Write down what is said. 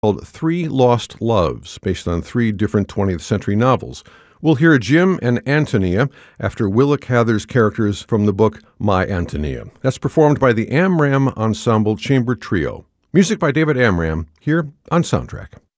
called Three Lost Loves, based on three different 20th century novels. We'll hear Jim and Antonia after Willa Cather's characters from the book My Antonia. That's performed by the Amram Ensemble Chamber Trio. Music by David Amram, here on Soundtrack.